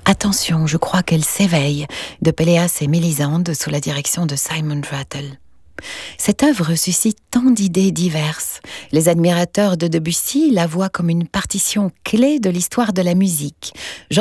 Attention, je crois qu'elle s'éveille de Péléas et Mélisande sous la direction de Simon Rattle. Cette œuvre suscite tant d'idées diverses. Les admirateurs de Debussy la voient comme une partition clé de l'histoire de la musique.